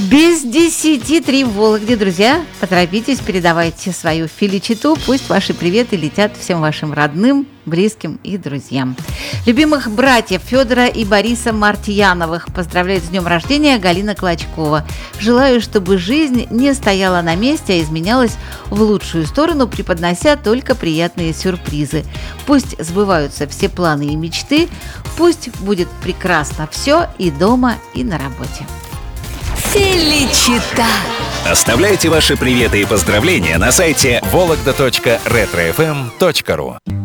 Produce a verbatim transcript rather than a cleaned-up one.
Без десяти три в Вологде, друзья. Поторопитесь, передавайте свою филичету. Пусть ваши приветы летят всем вашим родным, близким и друзьям. Любимых братьев Федора и Бориса Мартьяновых поздравляет с днем рождения Галина Клочкова. Желаю, чтобы жизнь не стояла на месте, а изменялась в лучшую сторону, преподнося только приятные сюрпризы. Пусть сбываются все планы и мечты, пусть будет прекрасно все и дома, и на работе. Филичета. Оставляйте ваши приветы и поздравления на сайте вологда точка ретро эф эм точка ру.